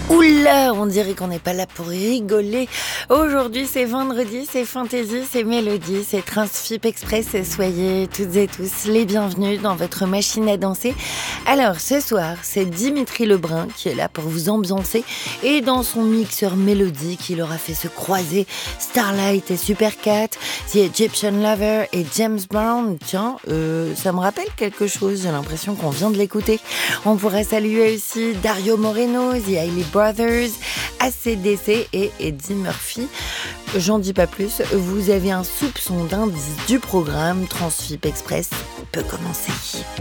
Oula, on dirait qu'on n'est pas là pour rigoler. Aujourd'hui, c'est vendredi, c'est fantaisie, c'est mélodie, c'est Transfip Express et soyez toutes et tous les bienvenus dans votre machine à danser. Alors, ce soir, c'est Dimitri Lebrun qui est là pour vous ambiancer et dans son mixeur mélodique, il aura fait se croiser Starlight et Supercat, The Egyptian Lover et James Brown. Tiens, ça me rappelle quelque chose, j'ai l'impression qu'on vient de l'écouter. On pourrait saluer aussi Dario Moreno, The Hailey Brothers, AC/DC et Eddie Murphy. J'en dis pas plus, vous avez un soupçon d'indice du programme. Transfip Express peut commencer.